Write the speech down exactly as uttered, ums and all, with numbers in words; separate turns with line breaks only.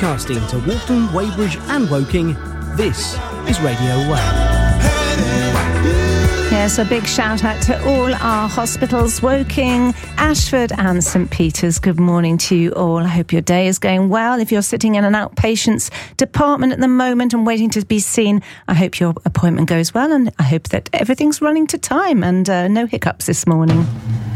Broadcasting to Walton, Weybridge and Woking, this is Radio One.
Yes, a big shout out to all our hospitals, Woking, Ashford and St Peter's. Good morning to you all. I hope your day is going well. If you're sitting in an outpatients department at the moment and waiting to be seen, I hope your appointment goes well, and I hope that everything's running to time and uh, no hiccups this morning.